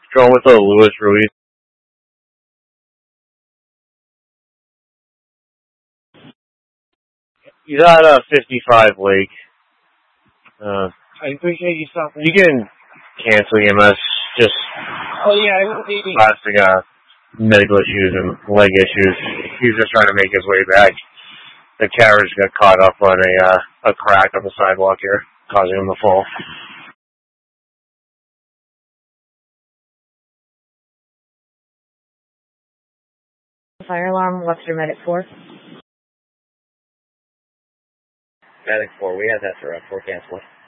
Going with the Luis Ruiz. He's at 55 Lake. I appreciate you stopping. You can cancel EMS. Just lasting medical issues and leg issues. He's just trying to make his way back. The carriage got caught up on a crack on the sidewalk here, causing him to fall. Fire alarm, what's your medic 4? Medic 4, we have that for 4 cancel.